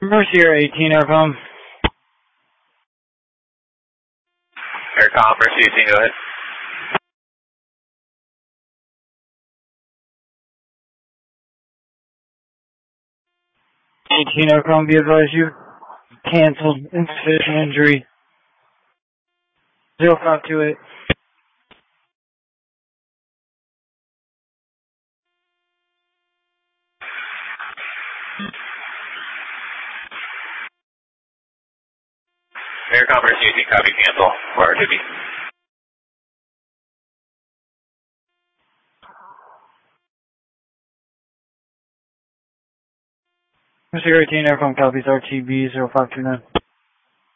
Mercier 18 Aircom. Aircom, Mercier 18, go ahead. 18 Aircom, be advised you canceled insufficient injury. 0528. Aircom, Mercier 18, copy, cancel for RTB. Mercier 18 Aircom copies RTB 0529.